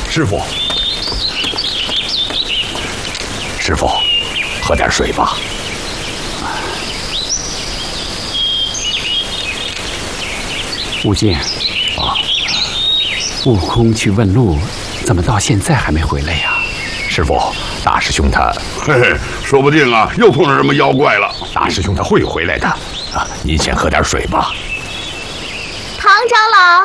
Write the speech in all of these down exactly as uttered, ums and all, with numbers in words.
师傅，师傅，喝点水吧。 悟净，啊，悟空去问路，怎么到现在还没回来呀？ 师傅，大师兄他， 嘿嘿，说不定啊，又碰上什么妖怪了。 大师兄他会回来的。啊，您先喝点水吧。 唐长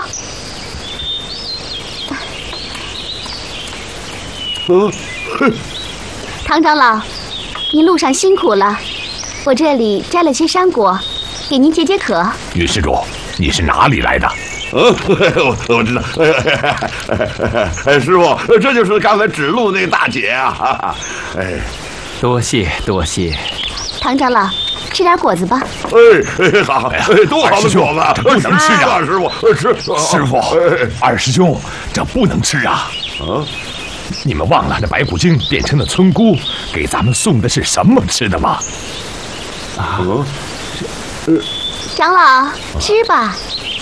老， 嗯，哼， 唐长老，您路上辛苦了，我这里摘了些山果，给您解解渴。 女施主，你是哪里来的？ 呃，我我知道，哎，师傅，这就是刚才指路那个大姐啊，哎， 多谢多谢。 唐长老，吃点果子吧。 哎，好，哎，多好的果子， 这不能吃啊！ 师傅，吃， 师傅，二师兄，这不能吃啊！ 啊， 你们忘了那白骨精变成了村姑，给咱们送的是什么吃的吗？ 啊， 长老，吃吧。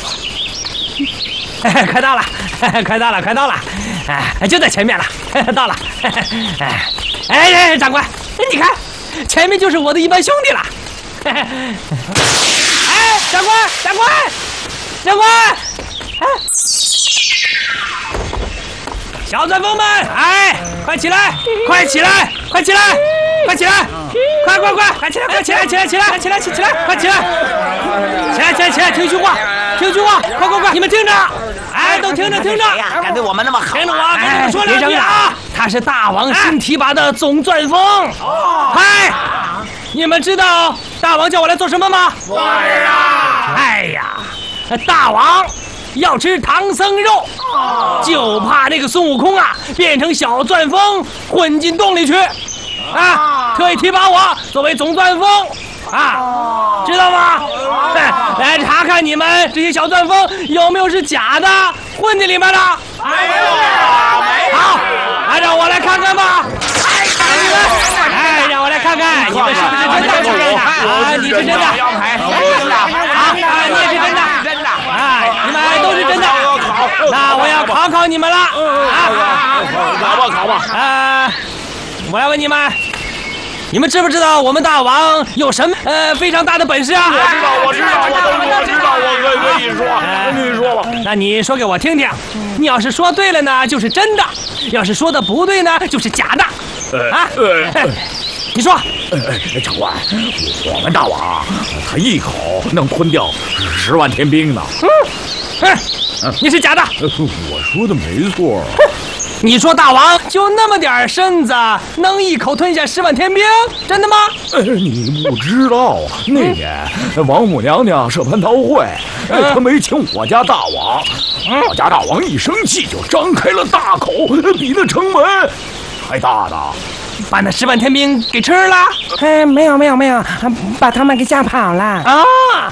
哎，快到了，快到了，快到了，哎，就在前面了，到了。哎，哎，长官，你看，前面就是我的一班兄弟了。哎，长官，长官，长官，哎，小钻风们，哎，快起来，快起来，快起来，快起来，快快快，快起来，快起来，起来，起来，起来，起来，快起来，起来，起来，起来，听句话，听句话，快快快，你们听着。哎，都听着听着， 干对我们那么好， 听着我跟你们说两句啊！他是大王新提拔的总钻风。嗨，你们知道大王叫我来做什么吗？ 我知道。 哎呀，大王要吃唐僧肉，就怕那个孙悟空啊变成小钻风混进洞里去，啊，特意提拔我作为总钻风。啊，知道吗？来查看你们这些小钻风有没有是假的混进里面的。 没有， 好，那让我来看看吧。哎，让我来看看你们是不是真的？啊，你是真的。好，啊，你也是真的。 真的。 啊，你们都是真的。那我要考考你们了。啊， 考吧考吧。 啊，我来问你们。你们知不知道我们大王有什么呃非常大的本事啊？ 我知道，我知道，我我知道，我可以跟你说，你说吧。 那你说给我听听，你要是说对了呢，就是真的；要是说的不对呢，就是假的。啊，你说。 长官，我们大王他一口能吞掉十万天兵呢。 嗯，嗯，你是假的。 我说的没错。 你说大王就那么点身子，能一口吞下十万天兵？真的吗？ 呃，你不知道，那年王母娘娘设蟠桃会，她没请我家大王，我家大王一生气就张开了大口，比那城门还大呢。 把那十万天兵给吃了？ 哎，没有没有没有，把他们给吓跑了啊！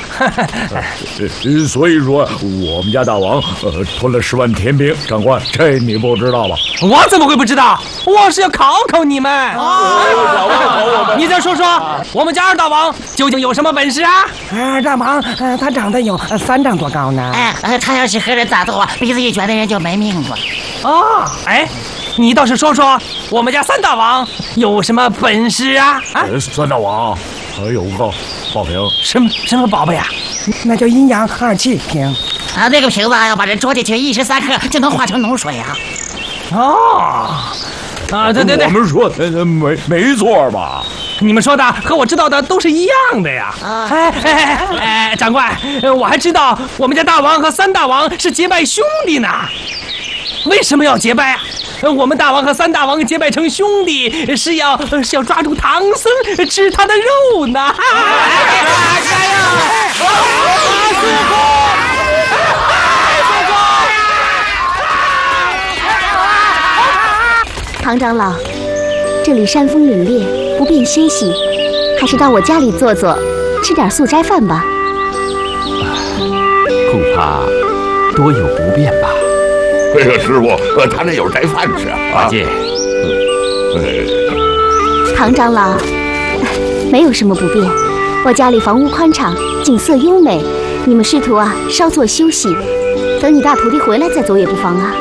所以说我们家大王呃吞了十万天兵。长官，这你不知道吧？ 我怎么会不知道？我是要考考你们。 哦， 你再说说，我们家二大王究竟有什么本事啊？ 二大王，呃，他长得有三丈多高呢。 哎，他要是和人打斗啊，鼻子一卷的人就没命了。 哦，哎。你倒是说说，我们家三大王有什么本事啊？啊， 三大王还有个宝瓶， 什么什么宝贝啊？ 那叫阴阳二气瓶。 啊，那个瓶子要把人捉进去，一时三刻就能化成脓水啊。 哦，啊，对对对， 我们说的没没错吧？ 你们说的和我知道的都是一样的呀。啊，哎哎哎，长官，我还知道我们家大王和三大王是结拜兄弟呢。为什么要结拜啊？我们大王和三大王结拜成兄弟，是要是要抓住唐僧吃他的肉呢。加油！ 唐长老，这里山风凛冽，不便歇息，还是到我家里坐坐，吃点素斋饭吧。 恐怕多有不便吧。 这个师傅，他那有斋饭吃啊。 八戒， 唐长老，没有什么不便，我家里房屋宽敞，景色优美，你们师徒啊稍作休息，等你大徒弟回来再走也不妨啊。